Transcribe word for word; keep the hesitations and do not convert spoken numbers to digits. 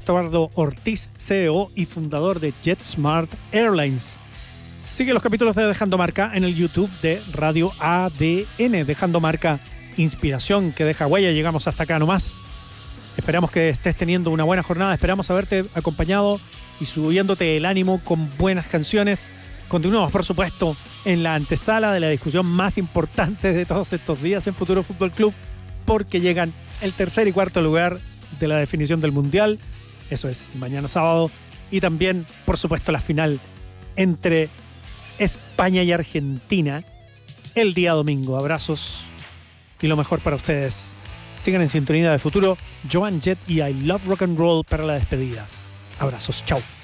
Estuardo Ortiz, C E O y fundador de JetSmart Airlines. Sigue los capítulos de Dejando Marca en el YouTube de Radio A D N. Dejando Marca, inspiración que deja huella. Llegamos hasta acá nomás. Esperamos que estés teniendo una buena jornada. Esperamos haberte acompañado y subiéndote el ánimo con buenas canciones. Continuamos, por supuesto, en la antesala de la discusión más importante de todos estos días en Futuro Fútbol Club, porque llegan el tercer y cuarto lugar de la definición del Mundial. Eso es mañana sábado. Y también, por supuesto, la final entre España y Argentina el día domingo. Abrazos y lo mejor para ustedes. Sigan en sintonía de Futuro. Joan Jett y I Love Rock and Roll para la despedida. Abrazos. Chao.